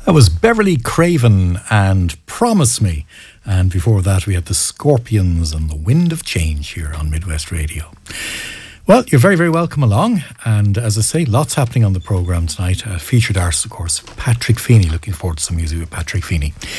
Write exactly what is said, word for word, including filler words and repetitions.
That was Beverly Craven and Promise Me. And before that, we had the Scorpions and the Wind of Change here on Midwest Radio. Well, you're very, very welcome along. And as I say, lots happening on the programme tonight. Uh, featured artist, of course, Patrick Feeney. Looking forward to some music with Patrick Feeney.